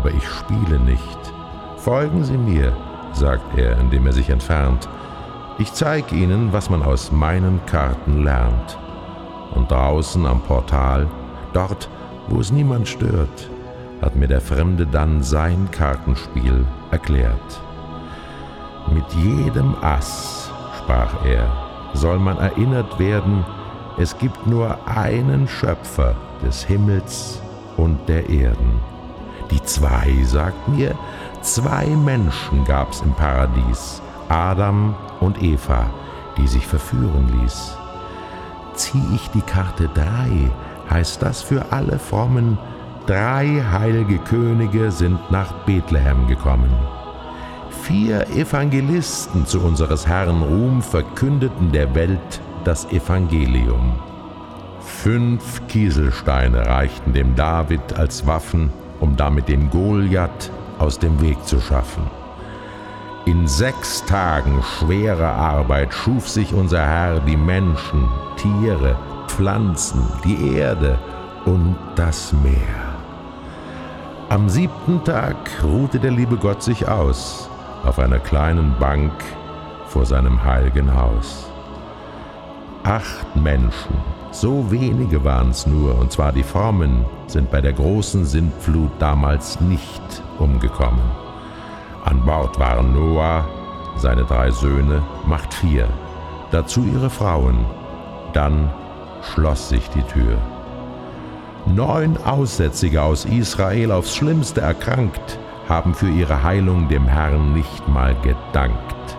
aber ich spiele nicht. Folgen Sie mir, sagt er, indem er sich entfernt. Ich zeige Ihnen, was man aus meinen Karten lernt. Und draußen am Portal, dort, wo es niemand stört, hat mir der Fremde dann sein Kartenspiel erklärt. Mit jedem Ass, sprach er, soll man erinnert werden, es gibt nur einen Schöpfer des Himmels und der Erden. Die zwei, sagt mir, 2 Menschen gab's im Paradies, Adam und Eva, die sich verführen ließ. Zieh ich die Karte 3, heißt das für alle Frommen, 3 heilige Könige sind nach Bethlehem gekommen. 4 Evangelisten zu unseres Herrn Ruhm verkündeten der Welt das Evangelium. 5 Kieselsteine reichten dem David als Waffen, um damit den Goliath aus dem Weg zu schaffen. In 6 Tagen schwerer Arbeit schuf sich unser Herr die Menschen, Tiere, Pflanzen, die Erde und das Meer. Am 7. Tag ruhte der liebe Gott sich aus auf einer kleinen Bank vor seinem heiligen Haus. 8 Menschen, so wenige waren's nur, und zwar die Frommen, sind bei der großen Sintflut damals nicht umgekommen. An Bord waren Noah, seine 3 Söhne, macht 4, dazu ihre Frauen. Dann schloss sich die Tür. 9 Aussätzige aus Israel, aufs Schlimmste erkrankt, haben für ihre Heilung dem Herrn nicht mal gedankt.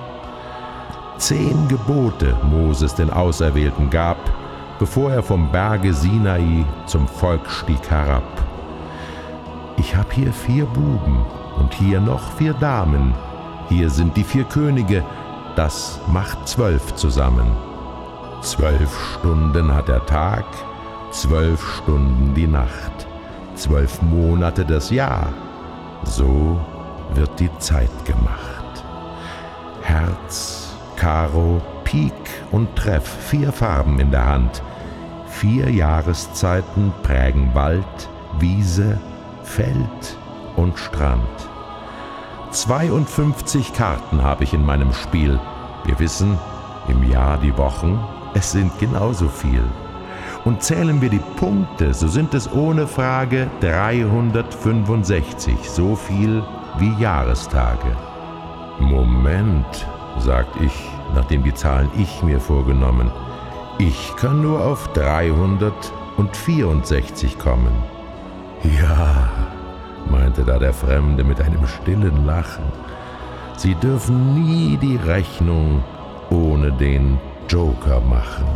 10 Gebote Moses den Auserwählten gab, bevor er vom Berge Sinai zum Volk stieg herab. Ich hab hier 4 Buben und hier noch 4 Damen. Hier sind die 4 Könige, das macht 12 zusammen. 12 Stunden hat der Tag, 12 Stunden die Nacht, 12 Monate das Jahr. So wird die Zeit gemacht. Herz, Karo, Pik und Treff, 4 Farben in der Hand. 4 Jahreszeiten prägen Wald, Wiese, Feld und Strand. 52 Karten habe ich in meinem Spiel. Wir wissen, im Jahr die Wochen, es sind genauso viel. Und zählen wir die Punkte, so sind es ohne Frage 365, so viel wie Jahrestage. Moment, sagt ich, nachdem die Zahlen ich mir vorgenommen. Ich kann nur auf 364 kommen. Ja, meinte da der Fremde mit einem stillen Lachen. Sie dürfen nie die Rechnung ohne den Joker machen.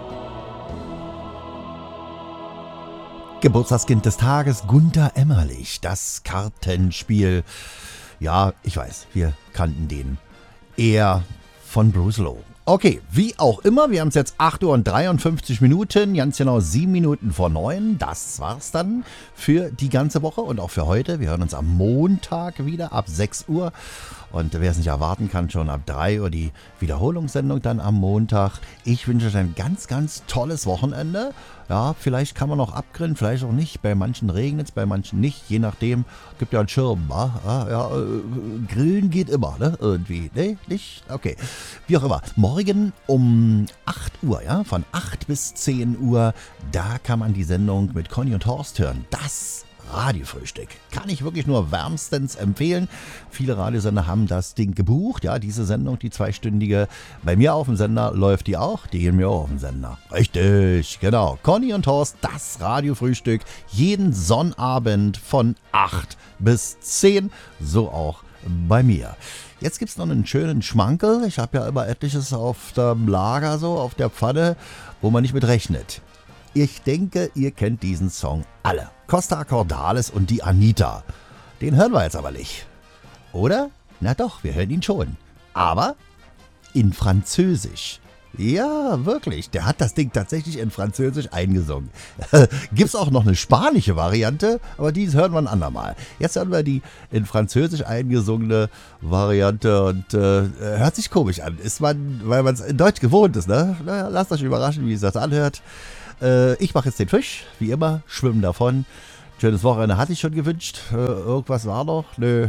Geburtstagskind des Tages, Gunter Emmerlich, das Kartenspiel. Ja, ich weiß, wir kannten den eher von Bruce Lowe. Okay, wie auch immer, wir haben es jetzt 8 Uhr und 53 Minuten, ganz genau 7 Minuten vor 9. Das war's dann für die ganze Woche und auch für heute. Wir hören uns am Montag wieder ab 6 Uhr. Und wer es nicht erwarten kann, schon ab 3 Uhr die Wiederholungssendung dann am Montag. Ich wünsche euch ein ganz, ganz tolles Wochenende. Ja, vielleicht kann man noch abgrillen, vielleicht auch nicht. Bei manchen regnet es, bei manchen nicht. Je nachdem, gibt ja einen Schirm. Grillen geht immer, ne? Irgendwie. Ne? Nicht? Okay. Wie auch immer. Morgen um 8 Uhr, ja, von 8 bis 10 Uhr, da kann man die Sendung mit Conny und Horst hören. Das Radiofrühstück. Kann ich wirklich nur wärmstens empfehlen. Viele Radiosender haben das Ding gebucht. Ja, diese Sendung, die 2-stündige. Bei mir auf dem Sender läuft die auch. Die gehen mir auch auf dem Sender. Richtig, genau. Conny und Horst, das Radiofrühstück. Jeden Sonnabend von 8 bis 10. So auch bei mir. Jetzt gibt es noch einen schönen Schmankerl. Ich habe ja immer etliches auf dem Lager, so auf der Pfanne, wo man nicht mit rechnet. Ich denke, ihr kennt diesen Song alle. Costa Cordalis und die Anita. Den hören wir jetzt aber nicht. Oder? Na doch, wir hören ihn schon. Aber in Französisch. Ja, wirklich. Der hat das Ding tatsächlich in Französisch eingesungen. Gibt's auch noch eine spanische Variante, aber die hören wir ein andermal. Jetzt hören wir die in Französisch eingesungene Variante und hört sich komisch an. Ist man, weil man es in Deutsch gewohnt ist, ne? Naja, lasst euch überraschen, wie es das anhört. Ich mache jetzt den Fisch, wie immer, schwimmen davon. Schönes Wochenende hatte ich schon gewünscht. Irgendwas war noch? Nö.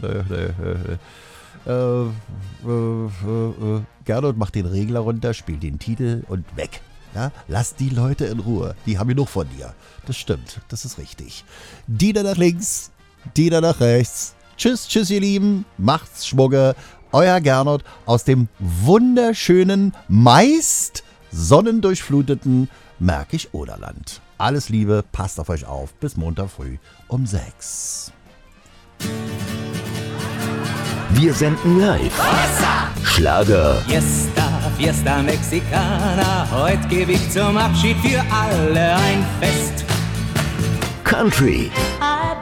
Gernot macht den Regler runter, spielt den Titel und weg. Ja? Lass die Leute in Ruhe. Die haben genug von dir. Das stimmt. Das ist richtig. Dieter nach links, Dieter nach rechts. Tschüss, ihr Lieben. Macht's Schmucke. Euer Gernot aus dem wunderschönen, meist sonnendurchfluteten Märkisch-Oderland. Alles Liebe, passt auf euch auf. Bis Montag früh um 6. Wir senden live. Schlager. Fiesta Mexicana. Heute gebe ich zum Abschied für alle ein Fest. Country.